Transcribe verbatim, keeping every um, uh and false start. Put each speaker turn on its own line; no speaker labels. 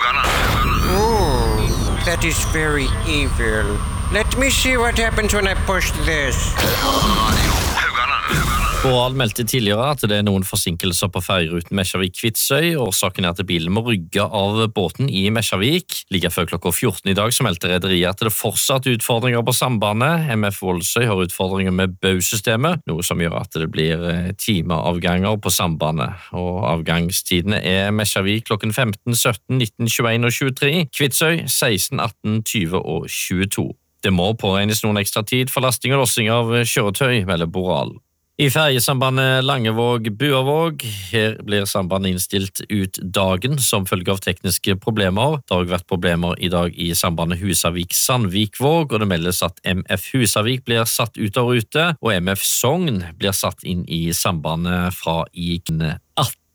Oh, that is very evil. Let me see what happens when I push this.
Boral meldte tidligere at det er noen forsinkelser på fergeruten Mesjavik-Kvitsøy. Årsaken er at bilen må rygge av båten i Mesjavik. Like før klokka fjorten i dag så meldte rederiet at det er fortsatt utfordringer på sambandet. M F Voldsøy har utfordringer med bausystemet, noe som gjør at det blir timeavganger på sambandet. Og avgangstidene er Mesjavik klokken femten, sytten, nitten, tjueen og tjuetre, Kvitsøy seksten, atten, tjue og tjueto. Det må påregnes noen ekstra tid for lasting og lossing av kjøretøy, melder Boral. I fergesambandet Langevåg-Buavåg, her blir sambandet innstilt ut dagen som følge av tekniske problemer. Det har også vært problemer i dag i sambandet Husavik-Sandvikvåg, og det meldes at M F Husavik blir satt ut av rute, og M F Sogn blir satt inn i sambandet fra i atten.